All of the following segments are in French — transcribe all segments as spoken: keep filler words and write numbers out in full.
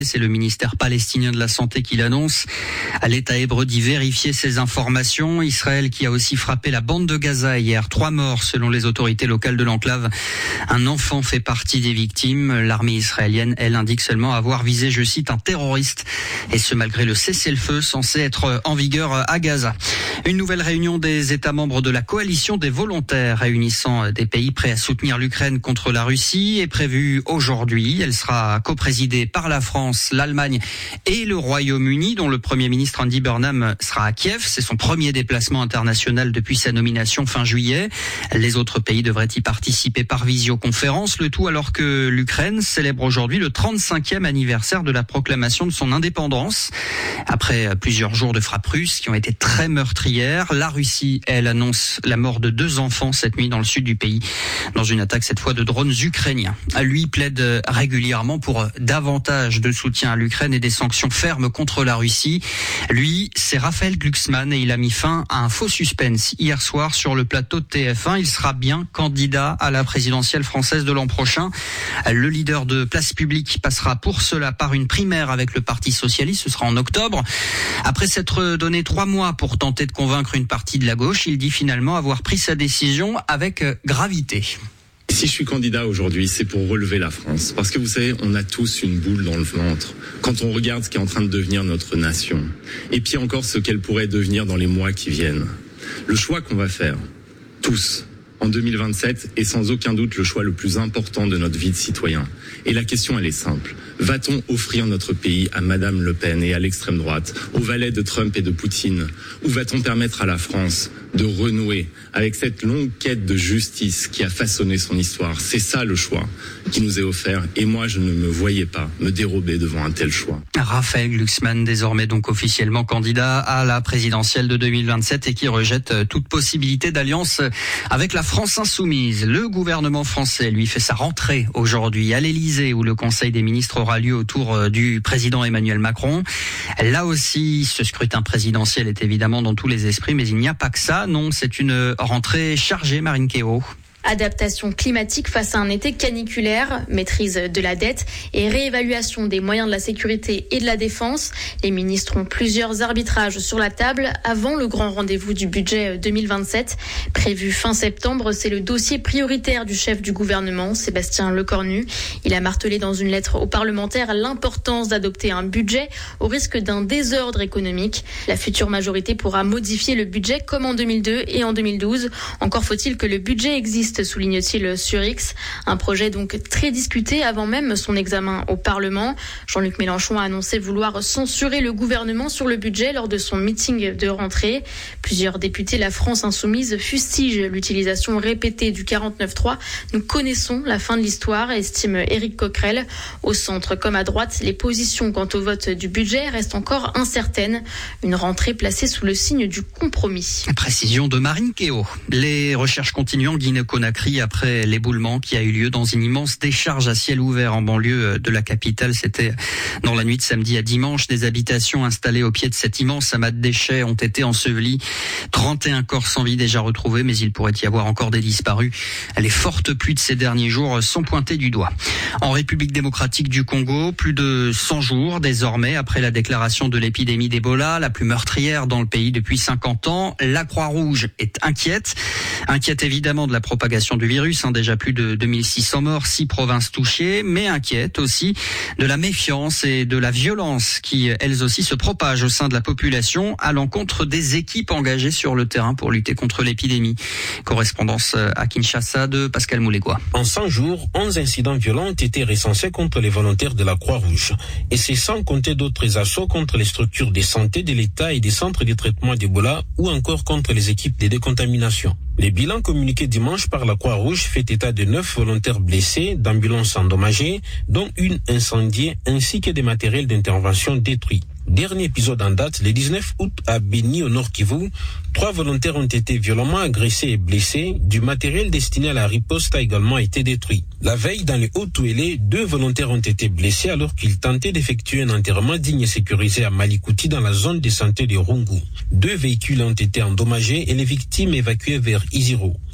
C'est le ministère palestinien de la Santé qui l'annonce. L'État hébreu dit vérifier ces informations. Israël qui a aussi frappé la bande de Gaza hier. Trois morts selon les autorités locales de l'enclave. Un enfant fait partie des victimes. L'armée israélienne, elle, indique seulement avoir visé, je cite, un terroriste. Et ce malgré le cessez-le-feu censé être en vigueur à Gaza. Une nouvelle réunion des États membres de la coalition des volontaires réunissant des pays prêts à soutenir l'Ukraine contre la Russie est prévue aujourd'hui. Elle sera coprésidée par la France, l'Allemagne et le Royaume-Uni, dont le Premier ministre Andy Burnham sera à Kiev. C'est son premier déplacement international depuis sa nomination fin juillet. Les autres pays devraient y participer par visioconférence, le tout alors que l'Ukraine célèbre aujourd'hui le trente-cinquième anniversaire de la proclamation de son indépendance. Après plusieurs jours de frappes russes qui ont été très meurtrières, la Russie, elle, annonce la mort de deux enfants cette nuit dans le sud du pays, dans une attaque cette fois de drones ukrainiens. Lui plaide régulièrement pour davantage de soutien à l'Ukraine et des sanctions fermes contre la Russie. Lui, c'est Raphaël Glucksmann et il a mis fin à un faux suspense hier soir sur le plateau de T F un. Il sera bien candidat à la présidentielle française de l'an prochain. Le leader de Place Publique passera pour cela par une primaire avec le Parti Socialiste. Ce sera en octobre. Après s'être donné trois mois pour tenter de convaincre une partie de la gauche, il dit finalement avoir pris sa décision avec gravité. Si je suis candidat aujourd'hui, c'est pour relever la France. Parce que vous savez, on a tous une boule dans le ventre quand on regarde ce qui est en train de devenir notre nation. Et puis encore ce qu'elle pourrait devenir dans les mois qui viennent. Le choix qu'on va faire, tous, en deux mille vingt-sept, est sans aucun doute le choix le plus important de notre vie de citoyen. Et la question, elle est simple. Va-t-on offrir notre pays à Madame Le Pen et à l'extrême droite, aux valets de Trump et de Poutine? Ou va-t-on permettre à la France de renouer avec cette longue quête de justice qui a façonné son histoire? C'est ça le choix qui nous est offert. Et moi, je ne me voyais pas me dérober devant un tel choix. Raphaël Glucksmann, désormais donc officiellement candidat à la présidentielle de deux mille vingt-sept et qui rejette toute possibilité d'alliance avec la France insoumise. Le gouvernement français, lui, fait sa rentrée aujourd'hui à l'Élysée où le Conseil des ministres aura lieu autour du président Emmanuel Macron. Là aussi, ce scrutin présidentiel est évidemment dans tous les esprits, mais il n'y a pas que ça. Non, c'est une rentrée chargée, Marine Kéo. Adaptation climatique face à un été caniculaire, maîtrise de la dette et réévaluation des moyens de la sécurité et de la défense. Les ministres ont plusieurs arbitrages sur la table avant le grand rendez-vous du budget deux mille vingt-sept. Prévu fin septembre, c'est le dossier prioritaire du chef du gouvernement, Sébastien Lecornu. Il a martelé dans une lettre aux parlementaires l'importance d'adopter un budget au risque d'un désordre économique. La future majorité pourra modifier le budget comme en deux mille deux et en deux mille douze. Encore faut-il que le budget existe, souligne-t-il sur X. Un projet donc très discuté avant même son examen au Parlement. Jean-Luc Mélenchon a annoncé vouloir censurer le gouvernement sur le budget lors de son meeting de rentrée. Plusieurs députés La France Insoumise fustigent l'utilisation répétée du quarante-neuf trois. Nous connaissons la fin de l'histoire, estime Éric Coquerel. Au centre comme à droite, les positions quant au vote du budget restent encore incertaines. Une rentrée placée sous le signe du compromis. Précision de Marine Kéo. Les recherches continuent en Guinée-Conakry après l'éboulement qui a eu lieu dans une immense décharge à ciel ouvert en banlieue de la capitale. C'était dans la nuit de samedi à dimanche. Des habitations installées au pied de cet immense amas de déchets ont été ensevelies. trente et un corps sans vie déjà retrouvés, mais il pourrait y avoir encore des disparus. Les fortes pluies de ces derniers jours sont pointées du doigt. En République démocratique du Congo, plus de cent jours désormais après la déclaration de l'épidémie d'Ebola, la plus meurtrière dans le pays depuis cinquante ans. La Croix-Rouge est inquiète. Inquiète évidemment de la propagation du virus, hein, déjà plus de deux mille six cents morts, six provinces touchées, mais inquiète aussi de la méfiance et de la violence qui, elles aussi, se propagent au sein de la population à l'encontre des équipes engagées sur le terrain pour lutter contre l'épidémie. Correspondance à Kinshasa de Pascal Moulégois. En cent jours, onze incidents violents ont été recensés contre les volontaires de la Croix-Rouge. Et c'est sans compter d'autres assauts contre les structures de santé de l'État et des centres de traitement d'Ebola ou encore contre les équipes de décontamination. Les bilans communiqués dimanche par la Croix-Rouge fait état de neuf volontaires blessés, d'ambulances endommagées, dont une incendiée ainsi que des matériels d'intervention détruits. Dernier épisode en date, le dix-neuf août à Beni au Nord Kivu, trois volontaires ont été violemment agressés et blessés. Du matériel destiné à la riposte a également été détruit. La veille, dans le Haut-Touélé, deux volontaires ont été blessés alors qu'ils tentaient d'effectuer un enterrement digne et sécurisé à Malikouti dans la zone de santé de Rungu. Deux véhicules ont été endommagés et les victimes évacuées vers Iziro.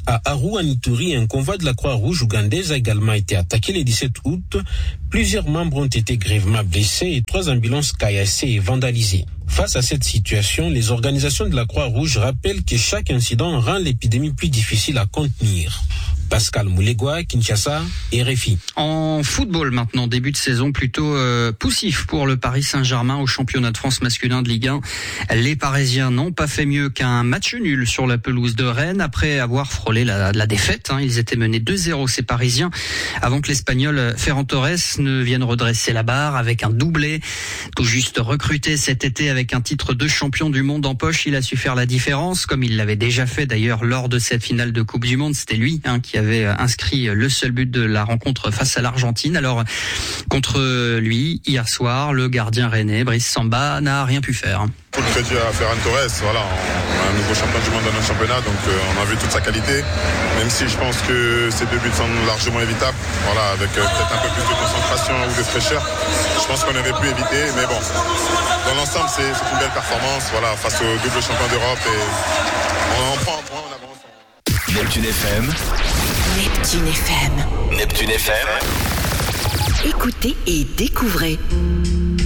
À Arua Ituri, un convoi de la Croix-Rouge ougandaise a également été attaqué le dix-sept août. Plusieurs membres ont été grièvement blessés et trois ambulances caillassées et vandalisées. Face à cette situation, les organisations de la Croix-Rouge rappellent que chaque incident rend l'épidémie plus difficile à contenir. Pascal Moulegua, Kinshasa, R F I. En football maintenant, début de saison plutôt euh, poussif pour le Paris Saint-Germain au championnat de France masculin de Ligue un. Les Parisiens n'ont pas fait mieux qu'un match nul sur la pelouse de Rennes après avoir frôlé la, la défaite. Hein. Ils étaient menés deux zéro ces Parisiens avant que l'Espagnol Ferran Torres ne vienne redresser la barre avec un doublé. Tout juste recruté cet été avec un titre de champion du monde en poche, il a su faire la différence comme il l'avait déjà fait d'ailleurs lors de cette finale de Coupe du Monde. C'était lui hein, qui avait inscrit le seul but de la rencontre face à l'Argentine. Alors, contre lui, hier soir, le gardien rennais, Brice Samba, n'a rien pu faire. Tout le crédit à Ferran Torres, voilà, on a un nouveau champion du monde dans notre championnat, donc euh, on a vu toute sa qualité, même si je pense que ces deux buts sont largement évitables, voilà, avec euh, peut-être un peu plus de concentration ou de fraîcheur, je pense qu'on aurait pu éviter, mais bon, dans l'ensemble, c'est, c'est une belle performance, voilà, face au double champion d'Europe, et on en prend un point, on avance. Neptune F M. Neptune F M. Neptune F M. Écoutez et découvrez.